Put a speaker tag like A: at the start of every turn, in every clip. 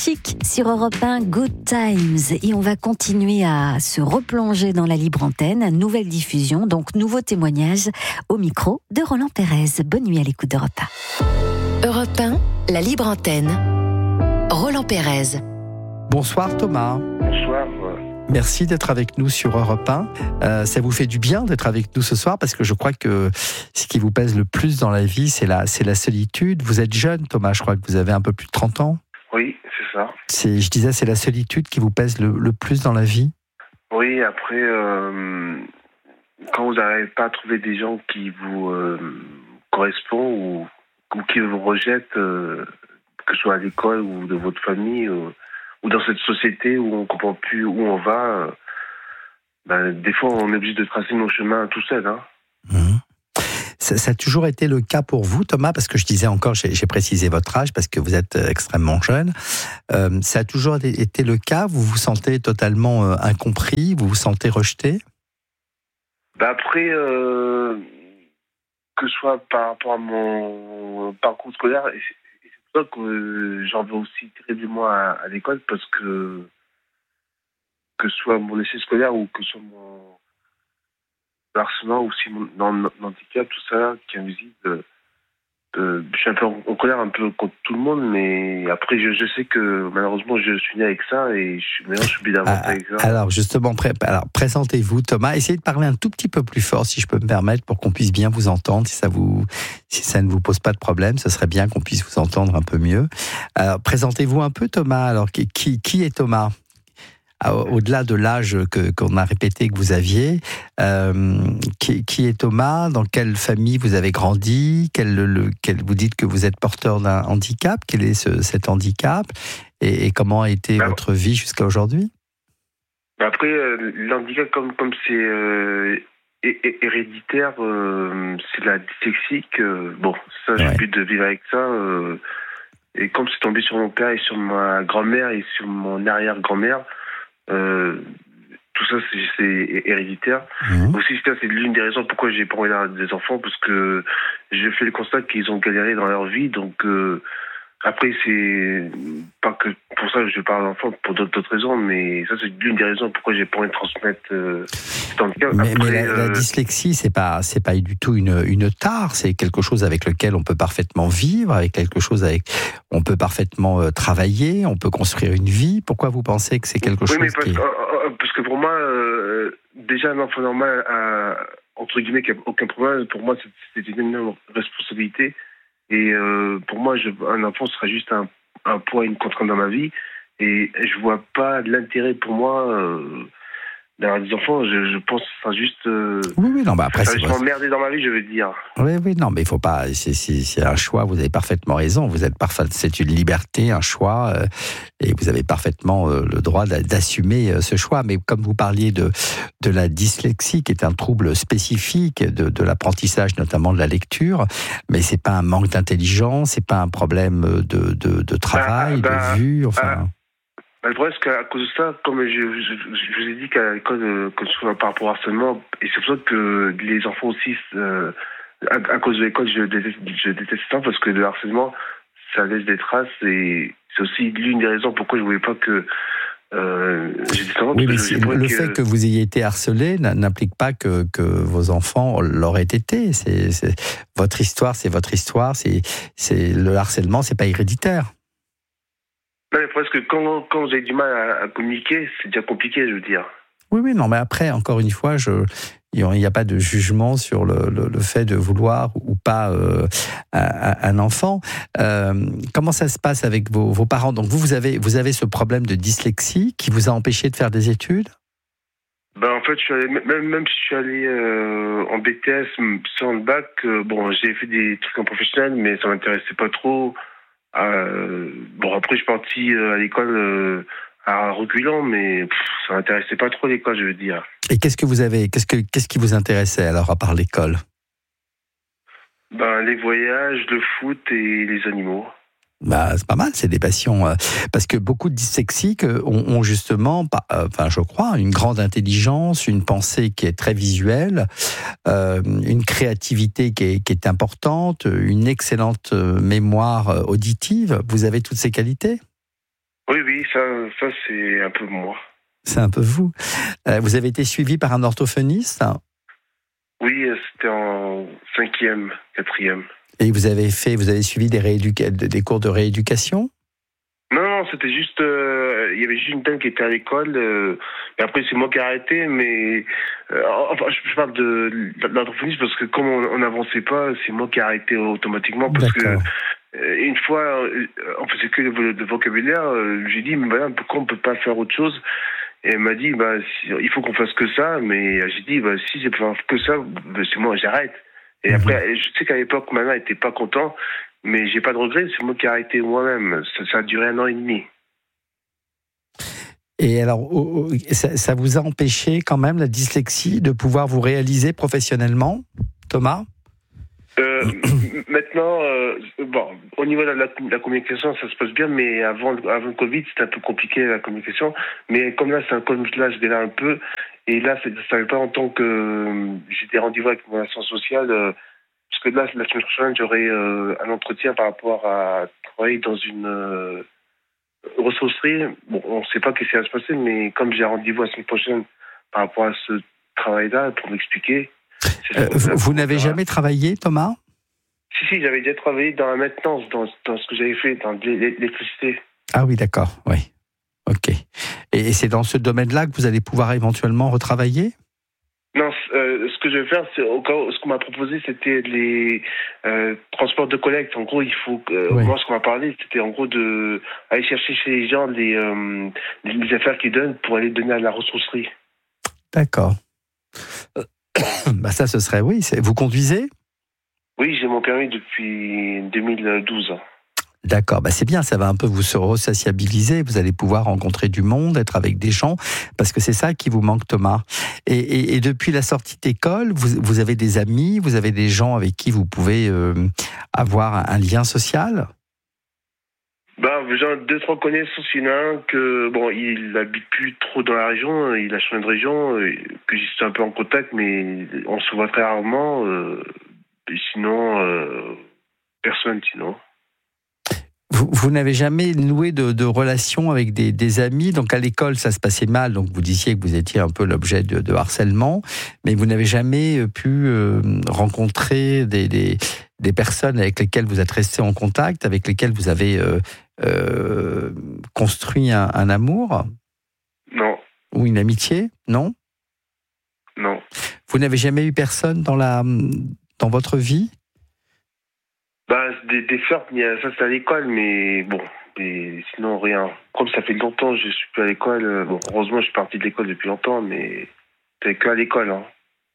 A: Chic sur Europe 1, Good Times. Et on va continuer à se replonger dans la libre antenne. Nouvelle diffusion, donc nouveau témoignage au micro de Roland Pérez. Bonne nuit à l'écoute d'Europe 1.
B: Europe 1, la libre antenne. Roland Pérez.
C: Bonsoir Thomas.
D: Bonsoir.
C: Merci d'être avec nous sur Europe 1. Ça vous fait du bien d'être avec nous ce soir parce que je crois que ce qui vous pèse le plus dans la vie, c'est la solitude. Vous êtes jeune Thomas, je crois que vous avez un peu plus de 30 ans.
D: Oui, c'est ça.
C: Je disais, c'est la solitude qui vous pèse le plus dans la vie.
D: Oui, après, quand vous n'arrivez pas à trouver des gens qui vous correspondent ou qui vous rejettent, que ce soit à l'école ou de votre famille, ou dans cette société où on ne comprend plus où on va, des fois on est obligé de tracer nos chemins tout seul.
C: Ça a toujours été le cas pour vous, Thomas, parce que je disais encore, j'ai précisé votre âge, parce que vous êtes extrêmement jeune. Ça a toujours été le cas? Vous vous sentez totalement incompris? Vous vous sentez rejeté?
D: Après, que ce soit par rapport à mon parcours scolaire, et c'est pour ça que j'en veux aussi terriblement à l'école, parce que ce soit mon essai scolaire ou que ce soit mon harcèlement ou si mon handicap, tout ça qui est invisible, je suis un peu en colère un peu contre tout le monde, mais après je sais que malheureusement je suis né avec ça et maintenant je suis obligé d'avancer avec ça.
C: Alors justement, présentez-vous Thomas, essayez de parler un tout petit peu plus fort si je peux me permettre pour qu'on puisse bien vous entendre, si ça ne vous pose pas de problème, ce serait bien qu'on puisse vous entendre un peu mieux. Alors présentez-vous un peu Thomas, alors qui est Thomas? Au-delà de l'âge qu'on a répété que vous aviez, qui est Thomas? Dans quelle famille vous avez grandi? Vous dites que vous êtes porteur d'un handicap. Quel est cet handicap? Et comment a été votre vie jusqu'à aujourd'hui?
D: Après, l'handicap, comme c'est héréditaire, c'est la dyslexie. Ça, j'ai envie de vivre avec ça. Et comme c'est tombé sur mon père et sur ma grand-mère et sur mon arrière-grand-mère, tout ça c'est héréditaire. Aussi c'est l'une des raisons pourquoi j'ai pas envie d'avoir des enfants, parce que je fais le constat qu'ils ont galéré dans leur vie, donc après c'est pas que pour ça que je parle d'enfants, pour d'autres raisons, mais ça c'est l'une des raisons pourquoi j'ai pas envie de transmettre cet handicap.
C: Mais la dyslexie c'est pas du tout une tare, c'est quelque chose avec lequel on peut parfaitement vivre, avec quelque chose on peut parfaitement travailler, on peut construire une vie. Pourquoi vous pensez que c'est quelque chose
D: parce que pour moi, déjà un enfant normal entre guillemets qui a aucun problème, pour moi c'est une énorme responsabilité. Et pour moi, un enfant sera juste un poids, une contrainte dans ma vie. Et je vois pas l'intérêt pour moi d'avoir des enfants. Je pense que ce sera juste...
C: Oui, non, après...
D: Ça va juste m'emmerder dans ma vie, je veux dire.
C: Oui, non, mais il faut pas... C'est un choix, vous avez parfaitement raison. C'est une liberté, un choix. Et vous avez parfaitement le droit d'assumer ce choix. Mais comme vous parliez de la dyslexie, qui est un trouble spécifique de l'apprentissage, notamment de la lecture, mais c'est pas un manque d'intelligence, c'est pas un problème de travail, de vue, enfin...
D: Le problème, c'est qu'à cause de ça, comme je vous ai dit qu'à l'école, que ce soit par rapport au harcèlement, et c'est pour ça que les enfants aussi, à cause de l'école, je déteste ça, parce que le harcèlement, ça laisse des traces, et c'est aussi l'une des raisons pourquoi je ne voulais pas que j'ai des enfants.
C: Oui, mais le fait que vous ayez été harcelé n'implique pas que vos enfants l'auraient été. Votre histoire, c'est votre histoire, le harcèlement, c'est pas héréditaire.
D: Non, mais parce que quand vous avez du mal à communiquer, c'est déjà compliqué, je veux dire.
C: Oui, non, mais après, encore une fois, il n'y a pas de jugement sur le fait de vouloir ou pas un enfant. Comment ça se passe avec vos parents? Donc vous avez ce problème de dyslexie qui vous a empêché de faire des études?
D: En fait, même si je suis allé en BTS sans le bac, j'ai fait des trucs en professionnel, mais ça m'intéressait pas trop. Après, je suis parti à l'école à reculant, mais ça m'intéressait pas trop l'école, je veux dire.
C: Et qu'est-ce qui vous intéressait alors à part l'école?
D: Les voyages, le foot et les animaux.
C: C'est pas mal, c'est des passions. Parce que beaucoup de dyslexiques ont justement, je crois, une grande intelligence, une pensée qui est très visuelle, une créativité qui est importante, une excellente mémoire auditive. Vous avez toutes ces qualités ?
D: Oui, ça c'est un peu moi.
C: C'est un peu vous. Vous avez été suivi par un orthophoniste?
D: Oui, c'était en 5e, 4e.
C: Et vous avez suivi des cours de rééducation?
D: Non, c'était juste, il y avait juste une dame qui était à l'école, et après c'est moi qui ai arrêté, mais enfin je parle de l'orthophoniste parce que comme on n'avançait pas, c'est moi qui ai arrêté automatiquement parce
C: D'accord.
D: que une fois on faisait que le vocabulaire, j'ai dit mais voilà, pourquoi on peut pas faire autre chose? Et elle m'a dit il faut qu'on fasse que ça, mais j'ai dit si je peux faire que ça, c'est moi j'arrête. Et après je sais qu'à l'époque ma mère était pas content. Mais j'ai pas de regrets, c'est moi qui ai arrêté moi-même. Ça a duré 1 an et demi.
C: Et alors, ça vous a empêché quand même, la dyslexie, de pouvoir vous réaliser professionnellement, Thomas?
D: Maintenant, au niveau de la communication, ça se passe bien, mais avant le Covid, c'était un peu compliqué la communication. Mais comme là, là, je démarre un peu. Et là, ça fait pas longtemps que j'ai des rendez-vous avec mon assistante sociale. Parce que là, la semaine prochaine, j'aurai un entretien par rapport à travailler dans une ressourcerie. Bon, on ne sait pas ce qui va se passer, mais comme j'ai un rendez-vous la semaine prochaine par rapport à ce travail-là, pour m'expliquer.
C: Vous n'avez jamais travaillé, Thomas?
D: Si, j'avais déjà travaillé dans la maintenance, dans ce que j'avais fait, dans l'électricité.
C: Ah oui, d'accord, oui. Ok. Et c'est dans ce domaine-là que vous allez pouvoir éventuellement retravailler?
D: Non, ce que je vais faire, c'est ce qu'on m'a proposé, c'était les transports de collecte. En gros, il faut moi, ce qu'on m'a parlé, c'était en gros de aller chercher chez les gens les affaires qu'ils donnent pour aller donner à la ressourcerie.
C: D'accord. Ça, ce serait, oui. Vous conduisez?
D: Oui, j'ai mon permis depuis 2012.
C: D'accord, c'est bien, ça va un peu vous resociabiliser, vous allez pouvoir rencontrer du monde, être avec des gens, parce que c'est ça qui vous manque, Thomas. Et depuis la sortie d'école, vous avez des amis, vous avez des gens avec qui vous pouvez avoir un lien social?
D: J'ai 2-3 connaissances. Il y en a un il habite plus trop dans la région, il a changé de région, que je suis un peu en contact, mais on se voit très rarement. Et sinon, personne, sinon.
C: Vous n'avez jamais noué de relation avec des amis? Donc à l'école, ça se passait mal, donc vous disiez que vous étiez un peu l'objet de harcèlement, mais vous n'avez jamais pu rencontrer des personnes avec lesquelles vous êtes resté en contact, avec lesquelles vous avez construit un amour? Non. Ou une amitié? Non?
D: Non.
C: Vous n'avez jamais eu personne dans votre vie?
D: Des flirts, ça c'est à l'école, mais bon, et sinon rien. Comme ça fait longtemps que je suis plus à l'école, heureusement je suis parti de l'école depuis longtemps, mais c'est que à l'école. Hein.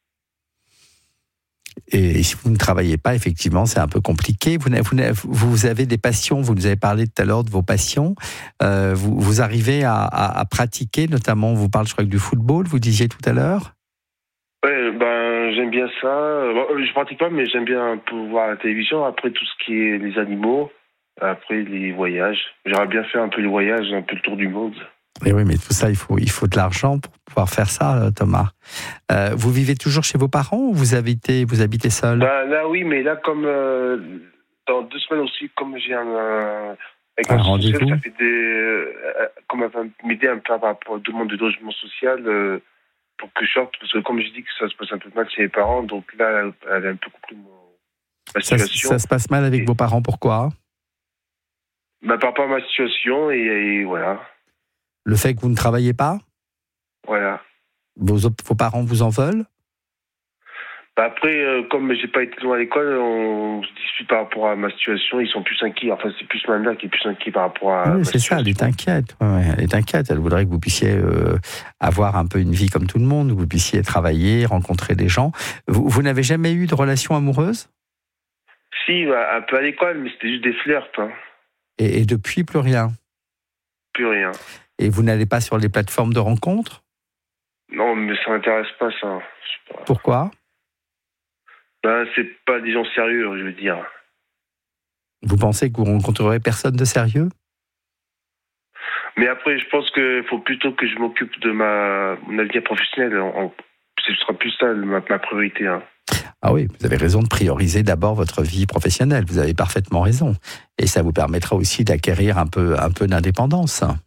C: Et si vous ne travaillez pas, effectivement, c'est un peu compliqué. Vous avez des passions, vous nous avez parlé tout à l'heure de vos passions. Vous arrivez à pratiquer, notamment, vous parlez, je crois, du football, vous disiez tout à l'heure?
D: Ouais, j'aime bien ça. Je pratique pas, mais j'aime bien un peu voir la télévision. Après, tout ce qui est les animaux. Après, les voyages. J'aimerais bien faire un peu les voyages, un peu le tour du monde.
C: Et oui, mais tout ça, il faut de l'argent pour pouvoir faire ça, Thomas. Vous vivez toujours chez vos parents ou vous habitez seul?
D: Là, oui, mais là, comme dans 2 semaines aussi, comme j'ai un
C: rendez-vous,
D: ça fait comme elle va m'aider un peu par rapport aux demandes de logement social. Pour que je sorte, parce que comme je dis que ça se passe un peu mal chez mes parents, donc là, elle a un peu compris ma situation.
C: Ça se passe mal avec vos parents, pourquoi?
D: Par rapport à ma situation, et voilà.
C: Le fait que vous ne travaillez pas?
D: Voilà.
C: Vos parents vous en veulent?
D: Après, comme j'ai pas été loin à l'école, on se dispute par rapport à ma situation. Ils sont plus inquiets. Enfin, c'est plus ma mère qui est plus inquiète par rapport à.
C: Oui, c'est ça. Elle est inquiète. Ouais, elle est inquiète. Elle voudrait que vous puissiez avoir un peu une vie comme tout le monde, que vous puissiez travailler, rencontrer des gens. Vous n'avez jamais eu de relation amoureuse?
D: Si, un peu à l'école, mais c'était juste des flirts. Hein.
C: Et depuis, plus rien?
D: Plus rien.
C: Et vous n'allez pas sur les plateformes de rencontres?
D: Non, mais ça m'intéresse pas, ça. Je sais pas.
C: Pourquoi?
D: C'est pas des gens sérieux, je veux dire.
C: Vous pensez que vous rencontrerez personne de sérieux?
D: Mais après, je pense qu'il faut plutôt que je m'occupe de mon avenir professionnel. Ce sera plus ça, ma priorité. Hein.
C: Ah oui, vous avez raison de prioriser d'abord votre vie professionnelle. Vous avez parfaitement raison. Et ça vous permettra aussi d'acquérir un peu d'indépendance.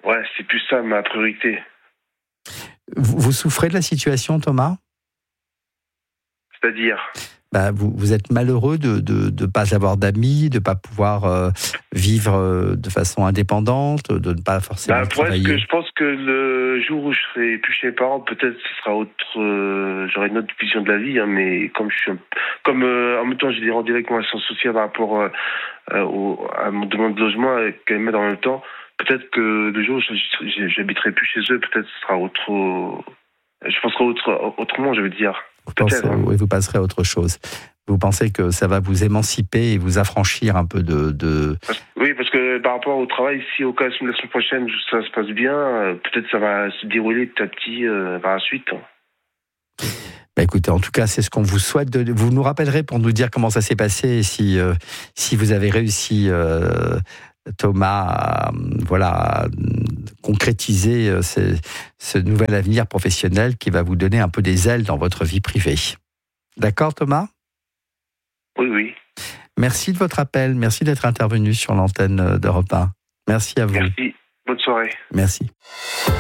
D: Ouais, c'est plus ça ma priorité.
C: Vous souffrez de la situation, Thomas ?
D: C'est-à-dire ?
C: Vous êtes malheureux de ne pas avoir d'amis, de ne pas pouvoir vivre de façon indépendante, de ne pas forcément travailler.
D: Je pense que le jour où je serai plus chez mes parents, peut-être ce sera autre. J'aurai une autre vision de la vie, hein, mais en même temps, j'ai des rendez-vous avec mon assistance sociale par rapport à mon demande de logement qu'elle m'aide en même temps. Peut-être que le jour où j'habiterai plus chez eux, peut-être ce sera autre. Je penserai autrement, je veux dire.
C: Oui, vous passerez à autre chose. Vous pensez que ça va vous émanciper et vous affranchir un peu de...
D: Oui, parce que par rapport au travail, si au cas de la semaine prochaine ça se passe bien, peut-être ça va se dérouler petit à petit par la suite.
C: Écoutez, en tout cas, c'est ce qu'on vous souhaite. Vous nous rappellerez pour nous dire comment ça s'est passé et si vous avez réussi, Thomas, à concrétiser ce nouvel avenir professionnel qui va vous donner un peu des ailes dans votre vie privée. D'accord, Thomas ?
D: Oui.
C: Merci de votre appel. Merci d'être intervenu sur l'antenne d'Europe 1. Merci à vous.
D: Merci. Bonne soirée.
C: Merci.